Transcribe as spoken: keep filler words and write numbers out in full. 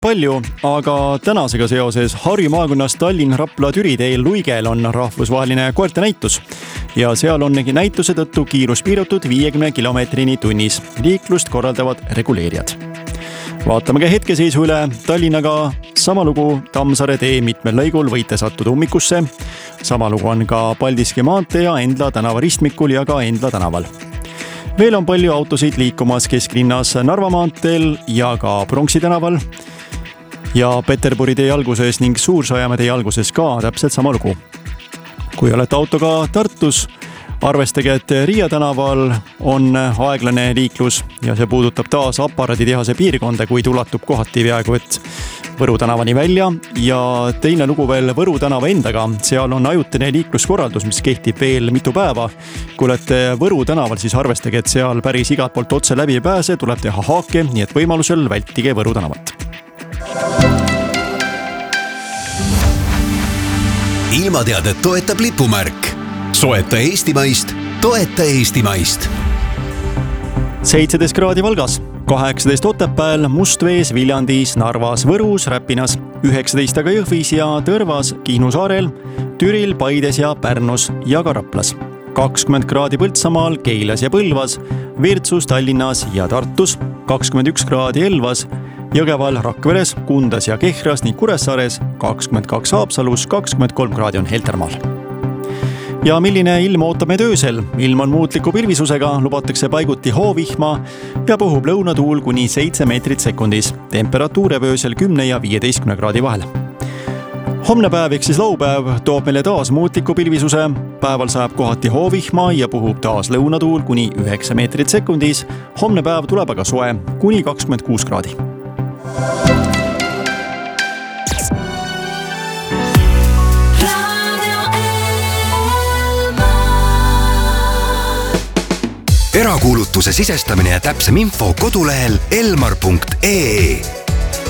palju, aga tänasega seoses Harju maakonnas Tallinn-Rapla-Türi teel Luigel on rahvusvaheline koerte näitus ja seal on näituse tõttu kiirus piiratud viiekümne kilomeetrini tunnis. Liiklust korraldavad reguleerijad. Vaatame ka hetkeseisu üle. Tallinnaga sama lugu Tammsaare tee mitmel lõigul võite sattuda ummikusse. Sama lugu on ka Paldiski maantee ja Endla tänava ristmikul ja ka Endla tänaval. Veel on palju autosid liikumas kesklinnas Narva maanteel ja ka Pronksi tänaval ja Peterburi tee alguses ning Suur-Saajamäe tee alguses ka täpselt sama lugu. Kui olete autoga Tartus, arvestage, et Riia tänaval on aeglane liiklus ja see puudutab taas aparaaditehase piirkonda, kuid ulatub kohati peaaegu et Võru tänavani välja ja teine lugu veel Võru tänava endaga. Seal on ajutine liikluskorraldus, mis kehtib veel mitu päeva. Kui olete Võru tänaval, siis arvestage, et seal päris igalt poolt otse läbi ei pääse, tuleb teha haake, nii et võimalusel vältige Võru tänavat. Ilmateadet toetab lipumärk. Soeta Eestimaist, toeta Eestimaist. seitseteist kraadi Valgas, kaheksateist Otepääl, Mustvees, Viljandis, Narvas, Võrus, Räpinas, üheksateist aga Jõhvis ja Tõrvas, Kihnu saarel, Türil, Paides ja Pärnus ja ka Raplas. kakskümmend kraadi Põltsamaal, Keilas ja Põlvas, Virtsus, Tallinnas ja Tartus, kakskümmend üks kraadi Elvas, Jõgeval, Rakveres, Kundas ja Kehras ning Kuressaares, kakskümmend kaks Haapsalus, kakskümmend kolm kraadi on Heltermaal. Ja milline ilm ootab meid öösel? Ilm on muutliku pilvisusega, lubatakse paiguti hoovihma ja puhub lõunatuul kuni seitse meetrit sekundis. Temperatuur jääb öösel kümne ja viieteistkümne kraadi vahel. Homne päev ehk siis laupäev toob meile taas muutliku pilvisuse. Päeval sajab kohati hoovihma ja puhub taas lõunatuul kuni üheksa meetrit sekundis. Homne päev tuleb aga soe kuni kakskümmend kuus kraadi. Erakuulutuse sisestamine ja täpsem info kodulehel elmar punkt ee.